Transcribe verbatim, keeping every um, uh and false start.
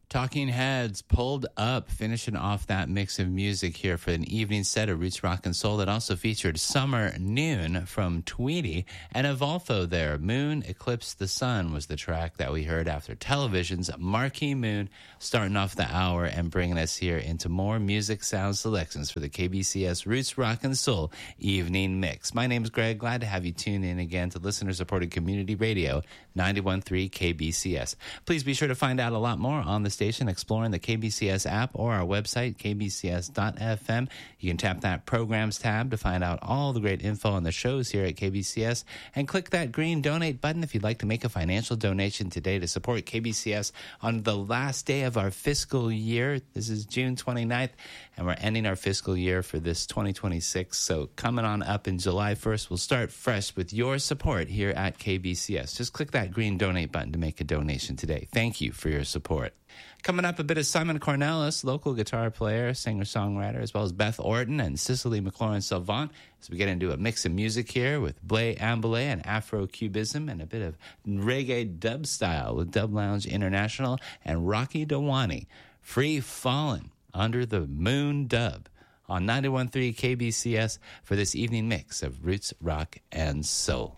Talking Heads, Pulled Up, finishing off that mix of music here for an evening set of Roots Rock and Soul that also featured Summer Noon from Tweety and Evolfo there. Moon Eclipse the Sun was the track that we heard after Television's Marquee Moon, starting off the hour and bringing us here into more music sound selections for the K B C S Roots Rock and Soul evening mix. My name is Greg. Glad to have you tune in again to listener-supported community radio, ninety-one point three K B C S. Please be sure to find out a lot more on the station exploring the K B C S app or our website, k b c s dot f m. You can tap that programs tab to find out all the great info on the shows here at K B C S and click that green donate button if you'd like to make a financial donation today to support K B C S on the last day of our fiscal year. This is June twenty-ninth, and we're ending our fiscal year for this twenty twenty-six. So coming on up in July first, we'll start fresh with your support here at K B C S. Just click that green donate button to make a donation today. Thank you for your support. Coming up, a bit of Simon Cornelis, local guitar player, singer-songwriter, as well as Beth Orton and Cicely McLaurin-Salvant, as we get into a mix of music here with Blay Ambulé and Afro-Cubism and a bit of reggae dub style with Dub Lounge International and Rocky Dawani. Free Fallin' Under the Moon Dub on ninety-one point three K B C S for this evening mix of Roots, Rock, and Soul.